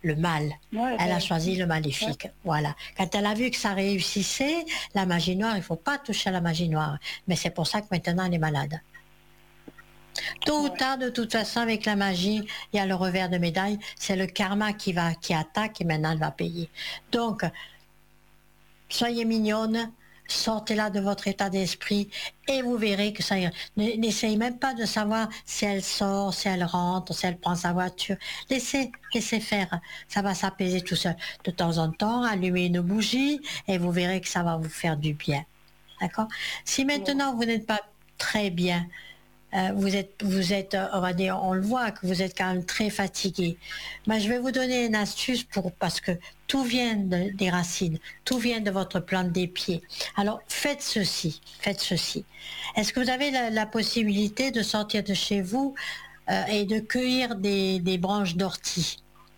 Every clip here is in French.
le mal. Ouais, Elle a ouais. choisi le maléfique. Voilà. Quand elle a vu que ça réussissait, la magie noire, il ne faut pas toucher à la magie noire. Mais c'est pour ça que maintenant, elle est malade. Tôt ou tard, de toute façon, avec la magie, il y a le revers de médaille. C'est le karma qui attaque et maintenant elle va payer. Donc, soyez mignonne, sortez-la de votre état d'esprit et vous verrez que ça ira. N'essayez même pas de savoir si elle sort, si elle rentre, si elle prend sa voiture. Laissez faire. Ça va s'apaiser tout seul. De temps en temps, allumez une bougie et vous verrez que ça va vous faire du bien. D'accord? Si maintenant vous n'êtes pas très bien, vous êtes, on va dire, on le voit que vous êtes quand même très fatigué. Mais je vais vous donner une astuce parce que tout vient des racines, tout vient de votre plante des pieds. Alors faites ceci. Est-ce que vous avez la possibilité de sortir de chez vous et de cueillir des branches d'ortie?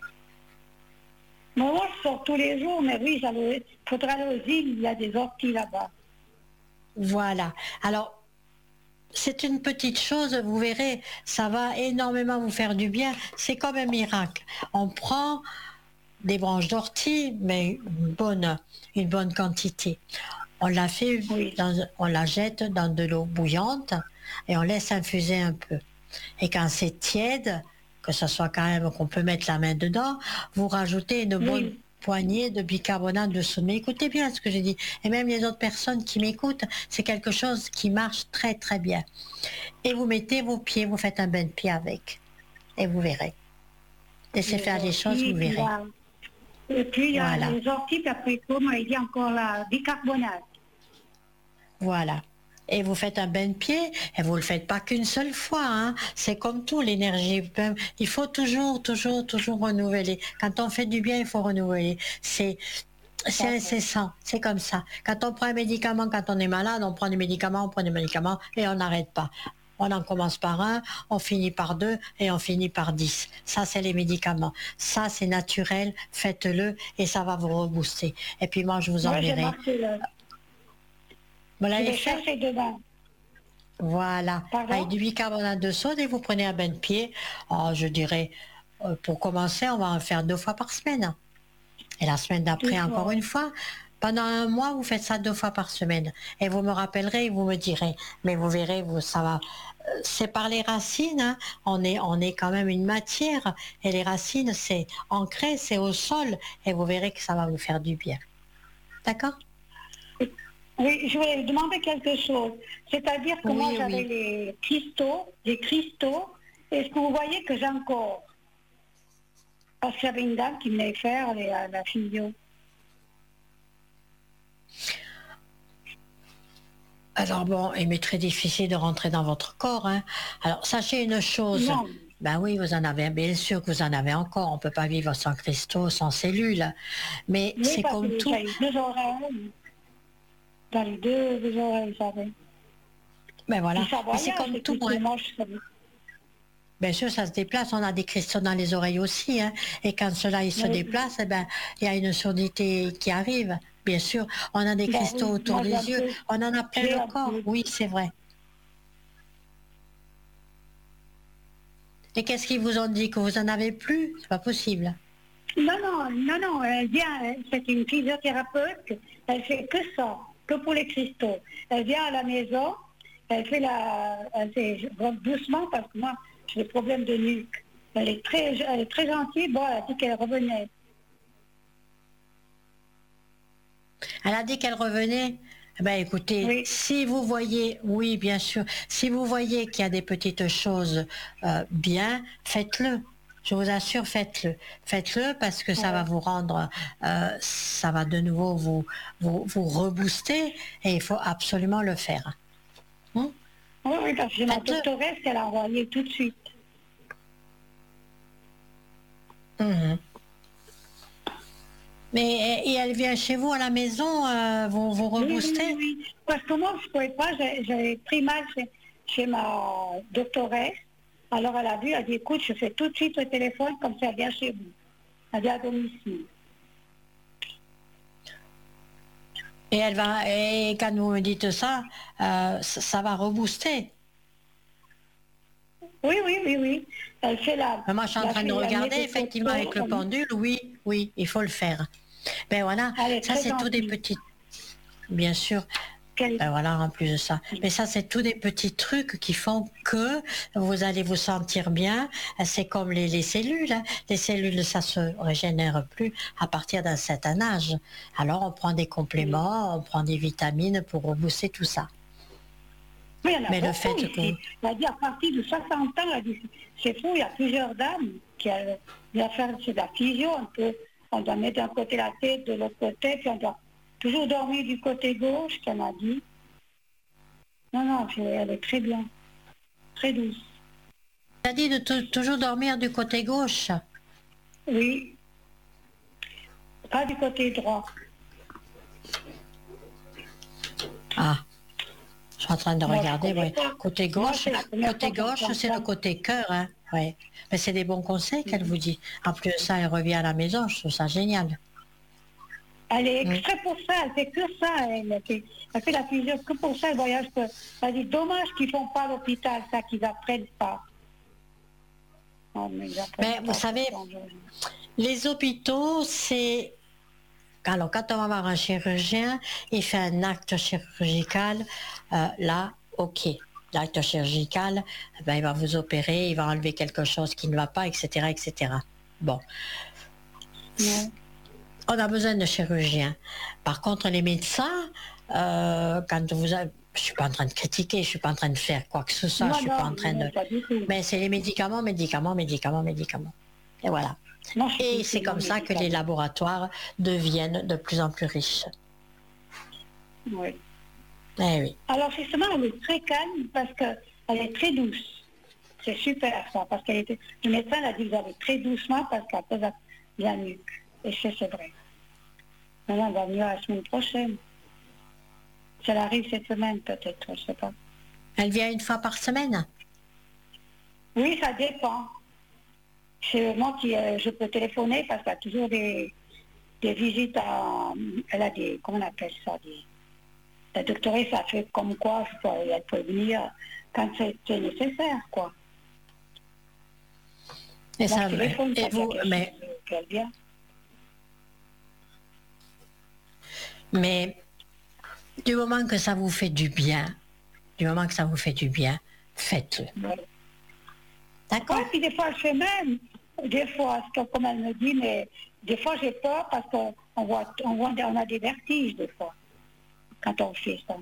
Moi, je sors tous les jours, mais oui, il faudra aller aux îles, il y a des orties là-bas. Voilà. Alors, c'est une petite chose, vous verrez, ça va énormément vous faire du bien. C'est comme un miracle. On prend des branches d'ortie, mais une bonne quantité. On la fait, on la jette dans de l'eau bouillante et on laisse infuser un peu. Et quand c'est tiède, que ce soit quand même qu'on peut mettre la main dedans, vous rajoutez une bonne poignée de bicarbonate de soude. Mais écoutez bien ce que j'ai dit. Et même les autres personnes qui m'écoutent, c'est quelque chose qui marche très très bien. Et vous mettez vos pieds, vous faites un bain de pied avec. Et vous verrez. Laissez faire les choses, vous verrez. Et puis, il y a Voilà. les orties, puis après, comme il y a encore la bicarbonate. Voilà. Et vous faites un bain de pied, et vous ne le faites pas qu'une seule fois. Hein. C'est comme tout, l'énergie. Il faut toujours renouveler. Quand on fait du bien, il faut renouveler. C'est incessant, c'est comme ça. Quand on prend un médicament, quand on est malade, on prend des médicaments, et on n'arrête pas. On en commence par un, on finit par 2 et on finit par 10. Ça, c'est les médicaments. Ça, c'est naturel, faites-le et ça va vous rebooster. Et puis moi, je vous enverrai. Vous l'avez fait? Chercher demain. Voilà. Avec du bicarbonate de soude et vous prenez un bain de pied. Oh, je dirais, pour commencer, on va en faire 2 fois par semaine. Et la semaine d'après, encore une fois. Pendant un mois, vous faites ça 2 fois par semaine. Et vous me rappellerez et vous me direz. Mais vous verrez, ça va. C'est par les racines. Hein. On est quand même une matière. Et les racines, c'est ancré, c'est au sol. Et vous verrez que ça va vous faire du bien. D'accord? Oui, je voulais demander quelque chose. C'est-à-dire que moi, j'avais les cristaux. Est-ce que vous voyez que j'ai encore? Parce qu'il y avait une dame qui venait faire la physio. Alors bon, il m'est très difficile de rentrer dans votre corps. Hein. Alors sachez une chose. Non. Ben oui, vous en avez, bien sûr que vous en avez encore. On ne peut pas vivre sans cristaux, sans cellules. Mais oui, c'est comme tout. J'ai 2 oreilles. Dans les 2 oreilles, j'avais. Ben voilà. Mais c'est comme tout. Hein. Bien sûr, ça se déplace. On a des cristaux dans les oreilles aussi. Hein. Et quand cela il se déplace, eh ben, il y a une surdité qui arrive. Bien sûr, on a des cristaux autour des yeux. On en a plein le corps. Oui, c'est vrai. Et qu'est-ce qu'ils vous ont dit? Que vous en avez plus? C'est pas possible. Non, elle vient, c'est une physiothérapeute, elle fait que ça, que pour les cristaux. Elle vient à la maison, elle fait doucement parce que moi, j'ai des problèmes de nuque. Elle est très gentille, bon, elle a dit qu'elle revenait. Elle a dit qu'elle revenait. Ben écoutez, si vous voyez, oui bien sûr, si vous voyez qu'il y a des petites choses bien, faites-le. Je vous assure, faites-le. Faites-le parce que ça va vous rendre, ça va de nouveau vous rebooster et il faut absolument le faire. Oui, parce que ma doctoresse, elle a envoyé tout de suite. Mais et elle vient chez vous à la maison, vous rebooster? Oui, parce que moi, je ne pouvais pas, j'avais pris mal chez ma doctoresse. Alors elle a vu, elle a dit, écoute, je fais tout de suite le téléphone, comme ça elle vient chez vous. Elle vient à domicile. Et quand vous me dites ça, ça va rebooster. Oui, oui, oui, oui. Elle fait Moi, je suis en train de regarder, effectivement, avec le pendule, oui, oui, il faut le faire. Ben voilà, ça c'est tout des petits, bien sûr. Ben voilà, en plus de ça. Mais ça, c'est tous des petits trucs qui font que vous allez vous sentir bien. C'est comme les cellules. Hein. Les cellules, ça se régénère plus à partir d'un certain âge. Alors, on prend des compléments, on prend des vitamines pour rebooster tout ça. Oui, il y en a mais beaucoup le fait ici. que... Elle a dit à partir de 60 ans, c'est fou, il y a plusieurs dames qui doivent faire de la physio. On doit mettre d'un côté la tête, de l'autre côté, puis on doit toujours dormir du côté gauche, qu'elle m'a dit. Non, non, elle est très bien, très douce. Tu as dit de toujours dormir du côté gauche? Oui, pas du côté droit. Ah, je suis en train de regarder, oui. Côté gauche, c'est le côté cœur, hein. Ouais. Mais c'est des bons conseils qu'elle vous dit. En plus de ça, elle revient à la maison, je trouve ça génial. Elle est extrait pour ça, elle fait que ça. Elle fait la physio que pour ça, elle voyage que. Elle dit dommage qu'ils font pas l'hôpital, ça, qu'ils apprennent pas. Non, mais vous savez, les hôpitaux, c'est... Alors, quand on va voir un chirurgien, il fait un acte chirurgical, là, ok. L'acte chirurgical, ben, il va vous opérer, il va enlever quelque chose qui ne va pas, etc., etc. Bon. Ouais. On a besoin de chirurgiens. Par contre, les médecins, quand vous avez... Je suis pas en train de critiquer, je suis pas en train de faire quoi que ce soit, je suis pas en train de... Mais c'est les médicaments, médicaments, médicaments, médicaments. Et voilà. Et c'est comme ça que les laboratoires deviennent de plus en plus riches. Oui. Eh oui. Alors justement, elle est très calme parce qu'elle est très douce. C'est super ça, parce qu'elle était... Le médecin a dit vous allez très doucement parce qu'elle peut la nuque. Et c'est vrai. Maintenant, elle va venir la semaine prochaine. Si elle arrive cette semaine peut-être, je ne sais pas. Elle vient une fois par semaine? Oui, ça dépend. C'est moi qui je peux téléphoner parce qu'elle a toujours des visites à... Elle a des... Comment on appelle ça la doctoresse a fait comme quoi elle peut venir quand c'est nécessaire, quoi. Et ça, et vous, mais du moment que ça vous fait du bien, faites-le. Ouais. D'accord. Puis des fois, je fais même, des fois, comme elle me dit, mais des fois j'ai peur parce on a des vertiges des fois, quand on fait ça.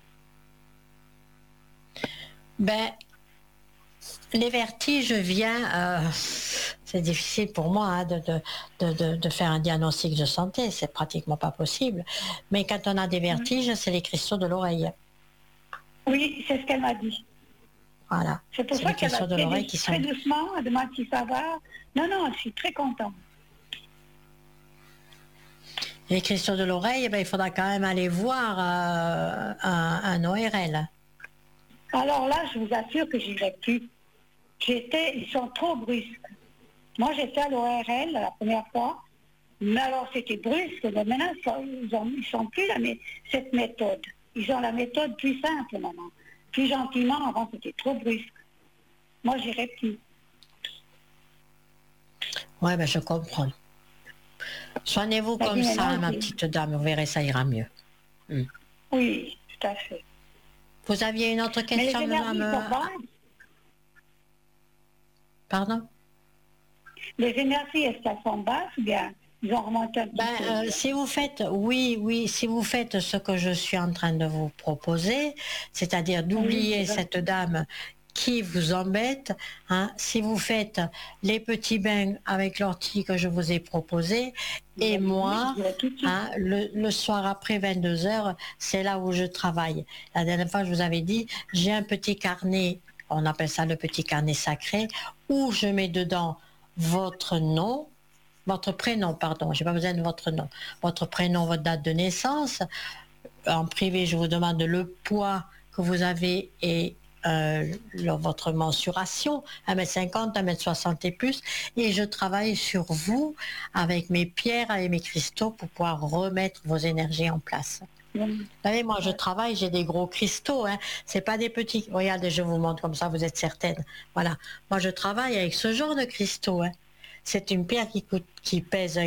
Ben, les vertiges viennent, c'est difficile pour moi hein, de faire un diagnostic de santé, c'est pratiquement pas possible. Mais quand on a des vertiges, c'est les cristaux de l'oreille. Oui, c'est ce qu'elle m'a dit. Voilà. C'est pour ça qu'elle a de l'oreille qui sont... Très doucement, elle demande si ça va. Non, non, je suis très contente. Les cristaux de l'oreille, ben, il faudra quand même aller voir un ORL. Alors là, je vous assure que j'irai plus. Ils sont trop brusques. Moi, j'étais à l'ORL la première fois, mais alors c'était brusque. Mais maintenant, ils sont plus cette méthode. Ils ont la méthode plus simple maintenant. Plus gentiment, avant c'était trop brusque. Moi, j'irai plus. Ouais, ben je comprends. Soignez-vous comme ça, ma petite dame, vous verrez, ça ira mieux. Oui, tout à fait. Vous aviez une autre question, madame? Pardon? Les énergies, est-ce qu'elles sont basses ou bien ils ont remonté un petit peu? Si vous faites, oui, si vous faites ce que je suis en train de vous proposer, c'est-à-dire d'oublier cette dame qui vous embête, hein, si vous faites les petits bains avec l'ortie que je vous ai proposé, et moi, hein, le soir après 22h, c'est là où je travaille. La dernière fois, je vous avais dit, j'ai un petit carnet, on appelle ça le petit carnet sacré, où je mets dedans votre nom, votre prénom, pardon, j'ai pas besoin de votre nom, votre prénom, votre date de naissance. En privé, je vous demande le poids que vous avez et votre mensuration, 1m50, 1m60 et plus, et je travaille sur vous avec mes pierres et mes cristaux pour pouvoir remettre vos énergies en place. Vous savez, moi, je travaille, j'ai des gros cristaux, hein. C'est pas des petits. Regardez, je vous montre comme ça, vous êtes certaine. Voilà. Moi, je travaille avec ce genre de cristaux, hein. C'est une pierre qui pèse